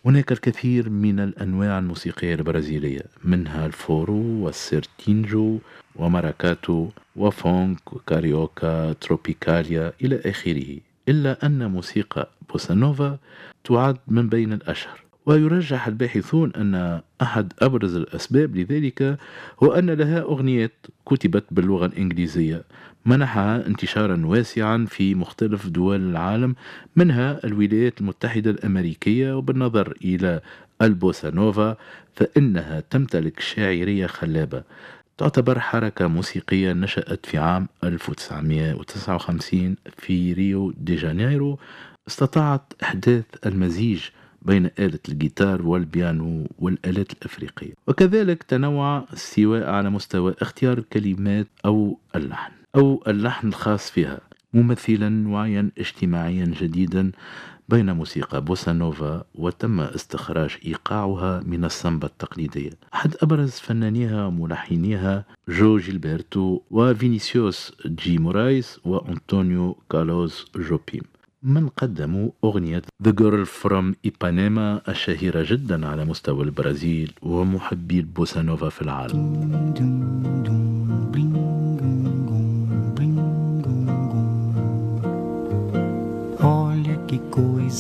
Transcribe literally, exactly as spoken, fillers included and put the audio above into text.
هناك الكثير من الأنواع الموسيقية البرازيلية، منها الفورو والسيرتينجو وماراكاتو وفونك وكاريوكا تروبيكاليا إلى آخره. إلا أن موسيقى بوسانوفا تعد من بين الأشهر، ويرجح الباحثون أن أحد أبرز الأسباب لذلك هو أن لها أغنيات كتبت باللغة الإنجليزية منحها انتشارا واسعا في مختلف دول العالم، منها الولايات المتحدة الأمريكية. وبالنظر إلى البوسا نوفا فإنها تمتلك شاعرية خلابة، تعتبر حركة موسيقية نشأت في عام ألف وتسعمائة وتسعة وخمسين في ريو دي جانيرو. استطاعت إحداث المزيج بين آلة الجيتار والبيانو والآلات الأفريقية، وكذلك تنوع السواء على مستوى اختيار الكلمات أو اللحن أو اللحن الخاص فيها، ممثلا وعيا اجتماعيا جديدا بين موسيقى بوسا نوفا. وتم استخراج إيقاعها من السامبا التقليدية. أحد أبرز فنانيها وملحنيها جو جيلبرتو وفينيسيوس جي مورايس وأنطونيو كالوز جوبيم، من قدموا أغنية The Girl from Ipanema الشهيرة جدا على مستوى البرازيل ومحبي البوسا نوفا في العالم.